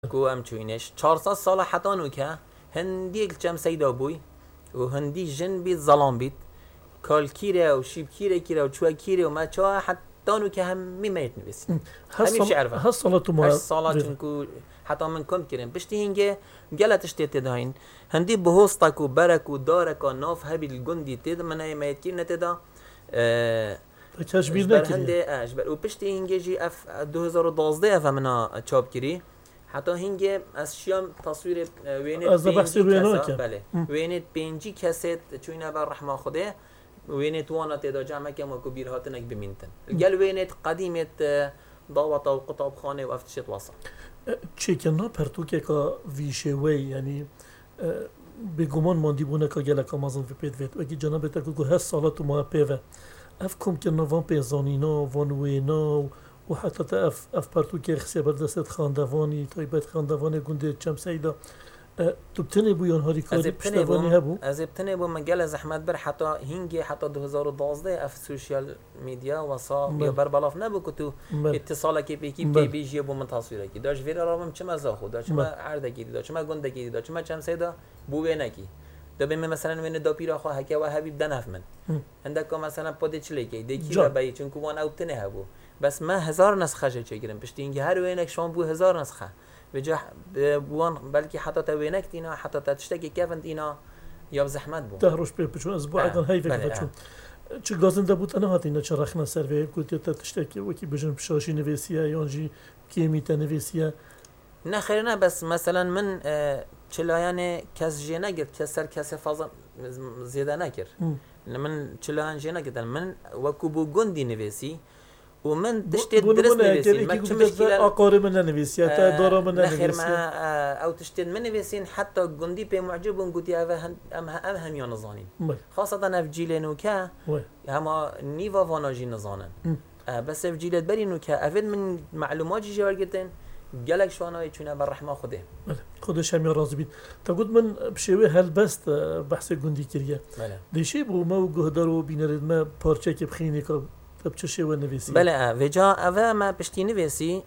کو ام چوینش 400 سال حتی نو که هندی کم سیدا بوی و هندی جن بید ظلام بید کال کیره و شیب کیره و چوه کیره و ما چوه حتی نو که هم میمیت نویسی همین شعر هست صلاة ما هست صلاة چونکو حتی من کم کریم پشتی هنگه گلت اشتیت داین هندی بهوستک و برک و دارک و ناف هبی الگندی تید من میمیت کیر نتیدا تشبیر اجبر نکردی هنده اجبر و پشتی هنگه جی اف 2012 اف منا چاپ کری حتی هنگه از شیام تصویر وینت از بحث پنجی روینا کسا که بله وینت پنجی کسات چوینه بر رحمه خوده وینت وانا تدا جمع کم و کبیر هاتنک بمینتن گل وینت قدیمت ضوطه و قطاب خانه و افتشت واسه چه کنار پرتوکه که ویشوی یعنی بگمان ماندی بونه که گله که مازن في بيت فيت وكي جناب تاكو هاس صلاة ما بيفا افكم كنا فان بيزانينا فان وينا وحتى اف بارتوكي خسي بردست خاندواني طيبات خاندواني گنده چم سيدا تبتني بو يان هاري كاري پشتواني هبو از ابتنه بو مجال زحمت بر حتی هنگی حتی 2012 اف سوشیال میدیا واسا یا بر بلاف نبو که تو اتصال کی بیکی کی بیجی بو من تصویر کی داش ویر رامم چه مزا خود داش ما عرض کی داش ما گنده کی داش ما چم سیدا بو وینکی دا بیم مثلا وین دا پیرا خو هکه و حبیب دنف من عندك مثلا پود چلی کی دیکی را بای چون کو وان اوتنه هبو بس ما 1000 نسخه چه گیرم پشتی اینگه هر وینک شون بو 1000 نسخه بجا بوان بلکه حتی توینک اینا حتی تشتکی کفند اینا یا زحمت بو تهرش بچون اسبوع ايضا هاي فكره بچون چه گازن دبوت انا هاتینا چه رخنا سروی گوت تا تشتکی وکی بجن شاشی نویسیه یانجی کیمی تنویسیه نه خیر نه بس مثلا من چلایان کس جه نگرد کس سر کس فازا زیاده نکر من چلایان جه نگرد من وکو بو گندی نویسی و من تشتید درست نویسین ما چه مشکل آقاره من نویسیه تا دارا من نویسیه نخیر ما او تشتید من نویسین حتی گندی پی معجبون گوتی ام همیان نزانین خاصة اف جیل نوکه هما نیوا واناجی نزانن بس اف جیلت بری نوکه افید من معلومات جی جوار گرتن گلک شوانای چونه بر رحمه خوده خودش هم راضی بید تا گفت من بشوی هل بست بحث گندی کریه دیشی بو ما و گهدار و بینرد ما پارچه که بخینی که طب چه شو نویسی بله وجا اوه ما پشتی نویسی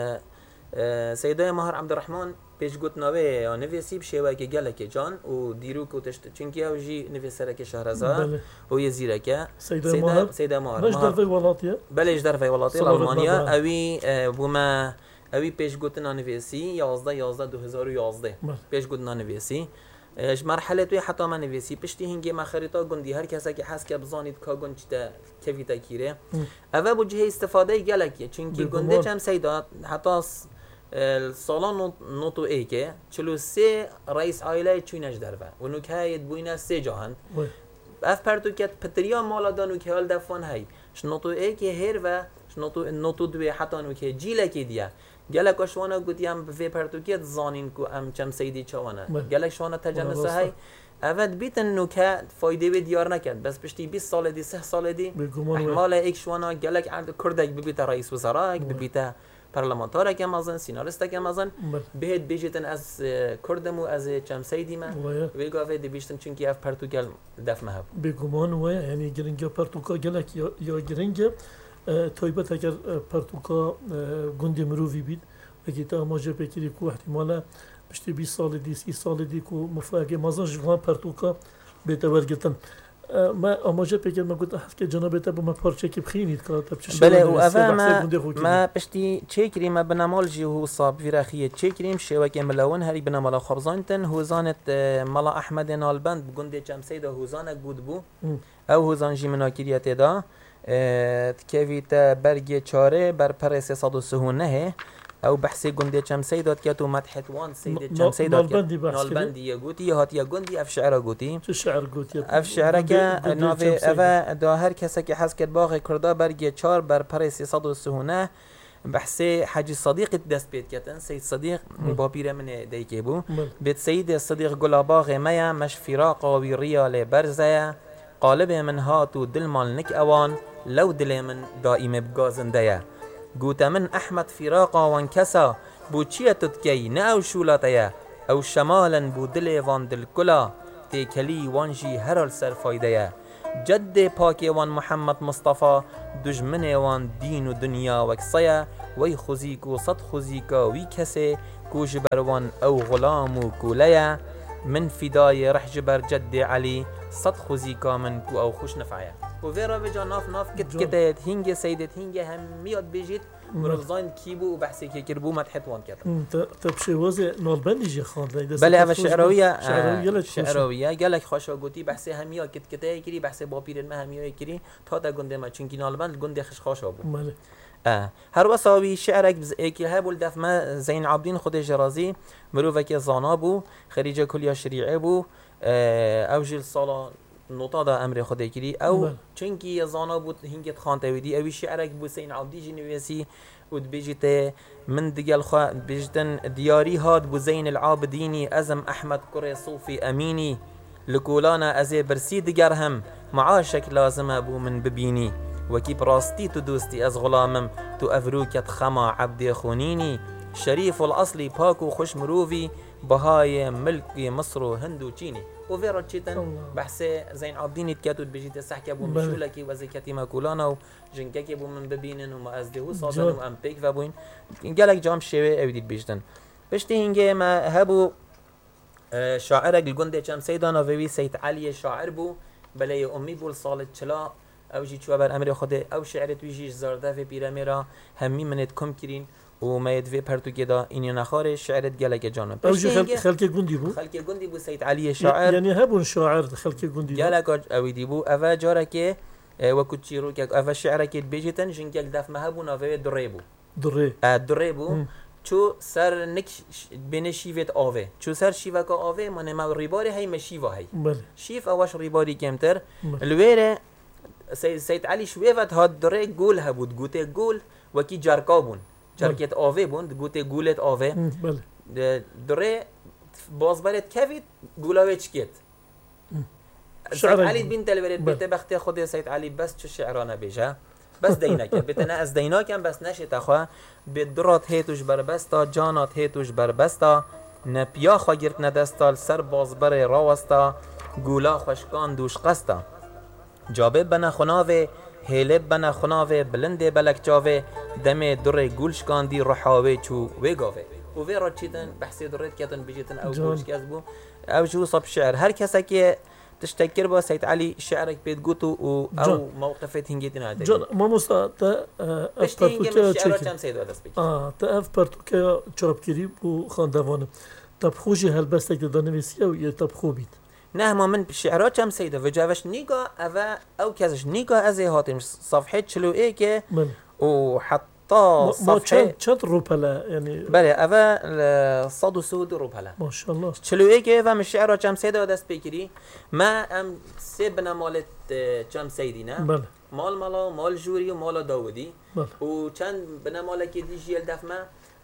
سیدای مهر عبدالرحمن پیش گوت نوه یا نویسی بشوه که گلک جان و دیرو که تشت چونکی او جی نویسره که شهرزاد و یزیره که سیدای مهر نش در وی ولاتیه بله اش در وی ولاتیه آلمانیا اوی بوما اوی پیش گوت نویسی 11 2011 پیش گوت نویسی اش مرحله توی حتی من نویسی پشتی هنگی ما خریطا گندی هر کسی که حس که بزانید که گند چیتا کفیتا کیره اوه بو جه استفاده گلکیه چونکی گنده چم سیدا حتی سالان نوتو ای که 43 رئیس عائله چونش دربه و نوکهایت بوینه 3 جاهند اف پرتو کت پتریا مالا دانو که حال دفان های شنوتو ای که هر و نوتو دوی حتی نوکه جیله که دیه گلک شوانا گویی ام به پرتوکیت زانین کو ام چم سیدی چوانا گلک شوانا تجمع های اول بیتن نوکه فایده به دیار نکرد بس پشتی 20 سال دی 3 سال دی احمال ایک شوانا گلک عند کردک ببیت رئیس وزراء ببیت پارلمانتار که مازن سیناریست که مازن بهت بیجتن از کردم و از چم سیدی ما وی گفته دی بیشتن چونکی اف پرتوگال دفمه هب بگمان و یعنی گرینگ پرتوکا گلک یا گرینگ طيبت اگر پرتوکا گندی مروی بید اگه تا ماجر بکری کو احتمالا پشتی 20 سال دی 30 سال دی کو مفاجئ مازن جوان پرتوکا بتور گتن ما ماجر بکر ما گفت حس که جناب تا با ما پارچه کی بخینید که تا چه بله و اوه ما پشتی چیکری ما بنامال جی هو صاب وراخیه چیکریم شوکه ملون هری بنامال خرزانتن هوزانت ملا احمد نالبند گنده چم سیدا هوزانه گود بو او هوزان جی مناکریت دا تكفيتا برجي چاره بر پر 339 او بحثي گنده چم سيدات كاتو مدحت وان سيد چم سيدات نالبندي يغوتي هات يا گندي اف شعر غوتي چه شعر غوتي اف شعر كا نوفي اوا دا هر کس که حس کرد باغ کردا برجي 4 بر پر 339 بحثي حاجي صديق دست بيت كتن سيد صديق بابير من ديكيبو بيت سيد الصديق قلاباغ ميا مش فراق وريال برزه قالب من هاتو دل مال نك اوان لو دل من دائم بغازنده قوت من احمد فراقا وانكسا بو چيه تتكي ناو شولاتيا او شمالا بو دل وان دل كلا تيكلي وانجي هرال سر فايديا جد پاکی وان محمد مصطفى دجمن وان دین و دنیا وکسیا وی خوزیک و صد خوزیکا وی کسی کو جبروان او غلام و کولیا من فدای رح جبر جد علی صد خوزیکا من کو او خوش نفعیا و ویرا بجا ناف کت کتت هنگ سیدت هنگ همیاد بجید مرزان کیبو و بحثی که کربو مدحت وان کرد تبشي وزي نالبندي جي خاندي بله اول شعراویه گلک خوشا گوتی بحثی همیا کت کتای کری بحثی با پیرن ما همیا کری تا تا گنده ما چونکی نالبند گنده خش خوشا بود بله هر وصاوی شعرك اکی هبول دف ما زين عابدين خود جرازي مروفك زانابو خريجه كليه شريعه بو او جيل صالا نوتا دا امر خود کری او چونکی زانابو هنگت خانته ودی اوی شعرك بو زين عابدي جنويسي ود بيجته من دقل خا بيجتن دياري هاد بو زين العابديني ازم احمد كري صوفي اميني لكولانا ازي برسي دقرهم معاشك لازم ابو من ببيني وكي براستي تدوستي از غلامم تو افروكت خما عبد خونيني شريف الاصلي باكو خوش مروفي بهاي ملكي مصر وهند وچيني وفيرا تشيتن بحثي زين عابدين تكاتو بيجيت سحكي ابو مشولكي وزكاتي ماكولانا وجنكاكي ابو من ببينن وما ازدهو صادن وامبيك فابوين قالك جام شوي اوديت بيجتن بشتي هنجي ما هبو شاعرك الجندي كم سيدانا في سيد علي شاعر بو بلاي امي بول صالة چلا او جي چوا بر امر خود او شعرت ویجیش زارده و پیرمیرا همی منت کم کرین و ماید و پرتو کدا اینی نخاره شعرت گلک جانم او جي خلق گوندی بو سيد علي شاعر يعني هبون شاعر خلق گوندی گلک او دی بو او جاره که وقت چیرو که او شعر که بیجتن جنگل دف مهبون او دریبو دریبو چو سر نک بین شیوت آوه چو سر شیوه که آوه من ما ریباری هی مشیوه هی شیف اواش ریباری کمتر الویره سيد علي شويفت هاد دري قول هبود قوتي قول وكي جاركابون جاركيت آوه بوند قوتي قولت آوه دري بازبالت كفيت قولاوه چكيت سيد علي بنت الورد بيت بختي خودي سيد علي بس چو شعرانه بيجا بس ديناك بتنا از ديناكم بس نشت اخوا بدرات هيتوش بربستا جانات هيتوش بربستا نپیا خوا گرت ندستا سر بازبر راوستا قولا خوشکان دوش قستا جابه بنا خناوه هیلب بنا خناوه بلنده بلک جاوه دم در گولش کاندی رحاوه چو وگاوه و وی را چیدن بحثی درد کتن بجیتن او گولش کذبو او جو صب شعر هر کسی که تشتكر با سيد علي شعرك بيت قوتو او موقفت هنجيتنا هذا جان ما مستا اشتينجي شعر كم سيد هذا سبيك تا اف برتوكا چرب كري بو خاندوان تب خوجي هلبستك دانويسيا و يتب خوبيت نه ما من شعرات كم سيده وجاوش نيغا او كازش نيغا از هاتم صفحه 41 که و حتى صفحه چند روبلا يعني بله اوا صد و سود روبلا ما شاء الله 41 که و من شعرات كم سيده دست بگیری ما ام سه بنا مالت كم سيدينا بله مال مال جوري و مال داودي بله و چند بنا مالك دي جيل دفما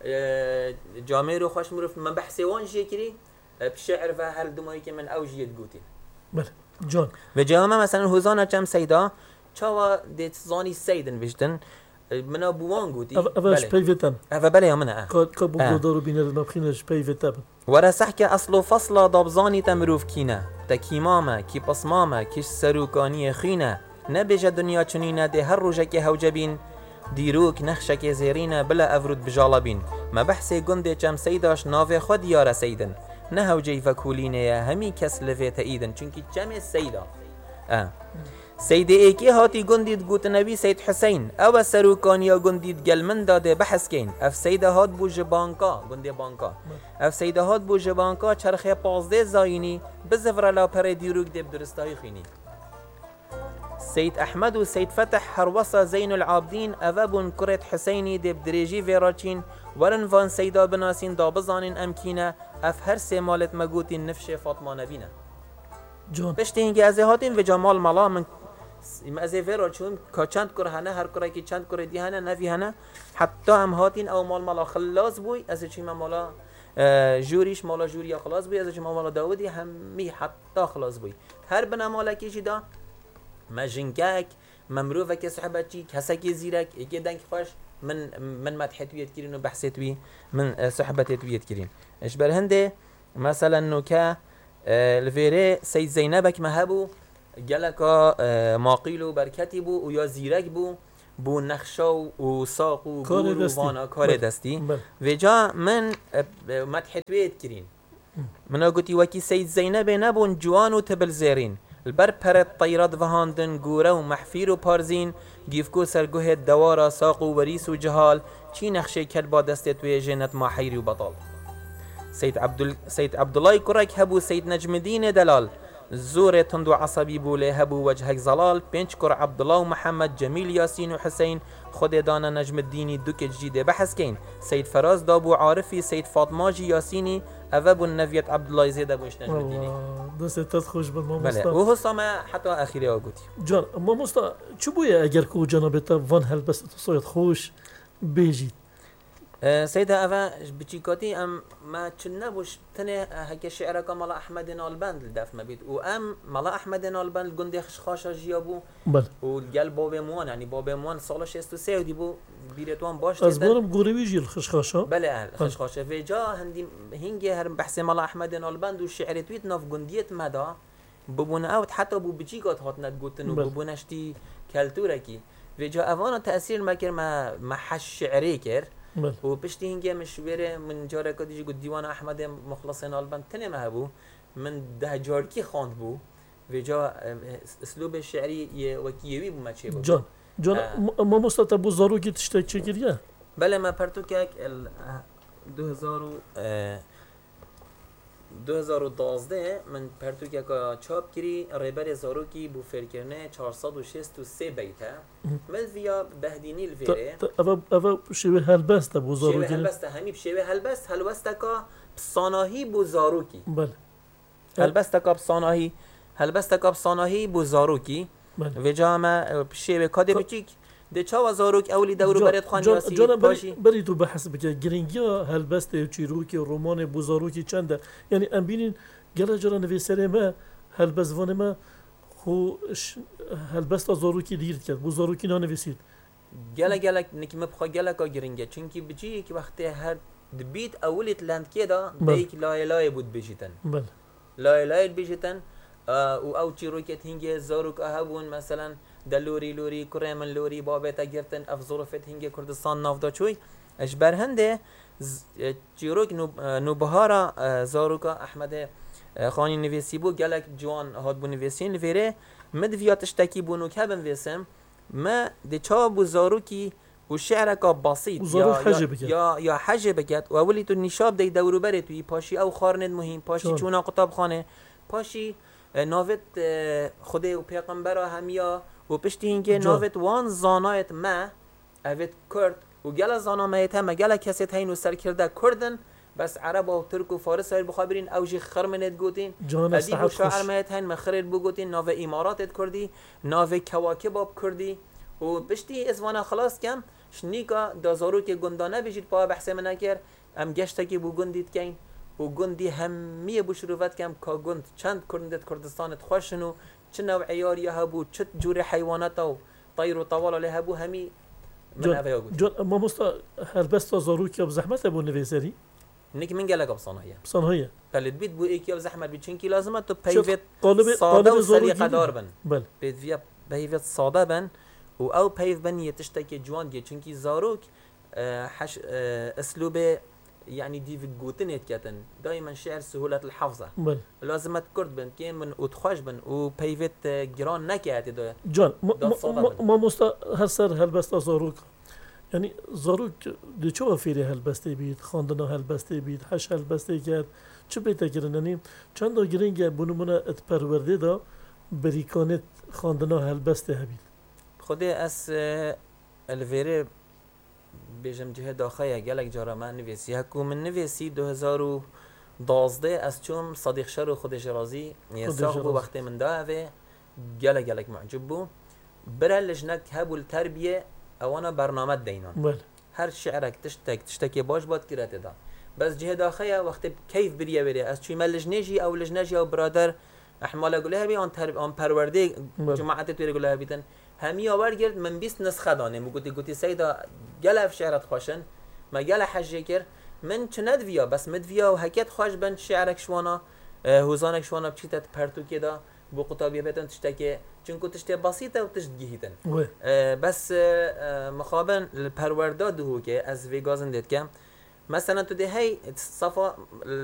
جامعه رو خوش مروف من بحثي وان جي كري بشعر و هل دمایی که من اوجیت گوتی بله جان و جامعه مثلا هزانه چم سیدا چاوا دیت زانی سیدن وشتن منا بوان گوتی اوش پیوتن بله یا منه که بو گودارو بینه نبخینش پیوتن ورسح که اصل و فصل دابزانی تمروف کینه تکیمامه کی پسمامه کش سروکانی خینه نبیجه دنیا چنینه ده هر روژه که هوجبین دیروک نخشه که زیرینه بلا افرود بجالبین ما بحثی گنده چم سیداش ناوه خود یاره سیدن نه هوجی فکولینه همی کس لفت ایدن چونکی جمع سیدا سید ایکی هاتی گندید گوت نبی سید حسین او سروکانیا گندید گلمن داده بحث کین اف سیده هات بو جبانکا گنده بانکا اف سیده هات بو جبانکا چرخه 15 زاینی بزفر لا پر دیروک دب درستای خینی سيد أحمد وسيد فتح هروسا زين العابدين أفابون كرة حسيني دب دريجي فيراتشين ورن فان سيدا بناسين دابزانين أمكينة أفهر سيمالت مقوتين نفشي فاطمة نبينا جون بشتينجي أزيهاتين في جمال ملا من أزي فيراتشون كاچند كره هنا هر كره كي چند كره دي هنا نفي هنا حتى هم هاتين أو مال ملا خلاص بوي أزي چيما مالا جوريش مالا جوريا خلاص بوي أزي چيما مالا داودي همي حتى خلاص بوي هر بنا مالا كيشي دا ما جنكاك ممروفة كصحبتي كساكي زيرك إيكي دانك خوش من مدحت ويت كرين وبحثت وي من صحبتت ويت كرين إشبال هندي مثلا نوكا الفيري سيد زينبك مهبو گلکا ماقیل و برکتی بو و یا زیرک بو نقشا و ساق و گور و وانا کار دستی و جا من مدحتویت کرین من گوتی وکی سید زینب نبون جوان و تبل زیرین البر پرد طیراد وهاندن گوره و محفیر و پارزین گیفکو سرگوه دوارا ساق و وریس و جهال چی نقشه کل با دست توی جنت ما حیری و بطال سید عبدالله کرک هبو سید نجم الدین دلال زور تند و عصبی بوله هبو وجهک زلال پنج کر عبدالله و محمد جمیل یاسین و حسین خود دانا نجم الدینی دو که جدیده بحث کن سید فراز دابو عارفی سید فاطمه جی یاسینی اوابو نویت عبدالله زیده بوش نجم الدینی دستت خوش به ما بله و حسام حتی اخیری آگوتی جان ما مستا چه بویه اگر که جنابت وان هل بس تصاید خوش بیجید سيدة أفا بتشيكوتي أم ما تشنبوش تنه هكا شعر كمال أحمد نالبند الدف ما بيت وأم ملا أحمد نالبند الجندي خشخاشة جيابو بل والجال بابا موان يعني بابا موان صالة شستو سيو ديبو بيرتوان باش أزبارم قريبيجي الخشخاشة بله الخشخاشة في جا هندي هنجي هرم بحث ملا أحمد نالبند والشعر تويت ناف جندية مدى ببونا أوت حتى بو بتشيكوت هاتنا تقولتن وببوناشتي كالتوركي في جا أفانا تأثير ما كر ما حش شعري كر و پشتی هنگه مشوره من جاره کدیجی گود دیوان احمد مخلص نالبند تنه ما هبو من ده جارکی خواند بو و جا اسلوب شعری وکیوی بو ما چه بو جان ما مستطبو زارو که تشتک چه کریه؟ بله ما پرتو که 2012 من پرتو که چاپ کری ریبر زاروکی بو فرکرنه 463 بیته من ویا بهدینی الویره اوه شوه هلبسته بو زاروکی شوه هلبسته همی بشوه هلبسته که بصاناهی بو زاروکی بله هلبسته که بصاناهی بو زاروکی و جامعه بشوه کاده بچیک ده چاوا زاروک اولی دورو برات خوان یاسی پاشی بری تو بحث بکه گرینگیا هلبسته چیروکی رومان بزاروکی چنده یعنی ام بینین گلا جرا نویسره ما هلبسوان ما خو هلبسته زاروکی دیرد کرد بزاروکی نویسید گلا نکی مبخوا گلا کا گرینگه چونکی بچی که وقتی هر دبیت اولیت لند کدا دیک لای بود بجیتن بله لای بجیتن او چیروکت هنگه زاروک اهبون مثلا دلوری کرمن لوری بابتا گرتن افزورفت هنگه کردستان نافدا چوی اش برهنده چیروک نوبهارا زاروکا احمد خانی نویسی بو گلک جوان هاد بو نویسین لفیره مدویات اشتکی بو نوکه بنویسم ما دی چا بو زاروکی و شعرکا بسيط یا حجه بکت و اولی تو نشاب دی دورو بره توی پاشی او خارند مهم پاشی چونا قطاب خانه پاشی ناوت خدا و پیغمبر همیا و پشتی اینکه ناوت وان زانایت ما اوت کرد و گل زانامایت هم گل کسیت هین و سر کرده کردن بس عرب و ترک و فارس هایر بخابرین اوجی خرمنت گوتین ادیب و شاعر مایت هین مخرد بگوتین ناو اماراتت کردی ناو کواکباب کردی و پشتی ازوانا خلاص کم شنیکا دازارو که گندانه بجید پا بحث منه کر ام گشته که بو گندید کن و گندی همیه بشروفت کم که گند چند کردندت کردستانت خوشنو چه نوع عیاری هبو چه جور حیوانات و طیر و طوال له هبو همی من اوه گود جون ما مستا هلبستا زاروکی اب زحمت ابو نویسری نك من قالك بصناهية قالت بيت بو ايكي زحمت بيتشنكي لازم تو بيفت صاده وسليقه دار بن بيت فيا بيفت صاده بن او بيف بن يتشتكي جوان دي چونكي زاروك حش اسلوبه يعني دي في جوتنت كاتن دائما شعر سهوله الحفظه لازم تكرد بن كي من وتخش بن و بيفت جران نكات دو جان ما مستا هسر هلبستا زاروك يعني زاروك دي چو فيري هلبسته بيت خاندنا هلبسته بيت حش هلبسته كات چه بيتكرن يعني چند گرینگ بونمونه ات پرورده دا بریکانت خاندنا هلبسته هبید خودی اس الویره بیجم جهه داخله گلک جارا من نویسی هکو من نویسی 2012 از چوم صدیق شر خودش رازی یساق بو وقتی من داوه گلک معجب بو برا لجنك هبو التربیه اوانا برنامه دینان هر شعرك تشتكي باش باد كرات دا بس جهه داخله وقت كيف بريا از چوی ملجنجي او لجنجي او برادر احمالا گله بی آن پرورده جماعت توی گله بیتن همی آور گرد من 20 نسخه دانه گوتی سیدا گله شعرت خوشن ما گله حجه کر من چند ویا بس مد ویا و حکیت خوش بند شعرک شوانا هوزانک شوانا بچیتت پرتو کدا بو قطابية بيتن تشتكي چونكو تشتي بسيطة وتشتجيهتن وي بس مخابن البرورداد هو كي از في غازن ديت كام مثلا تو دي هي صفا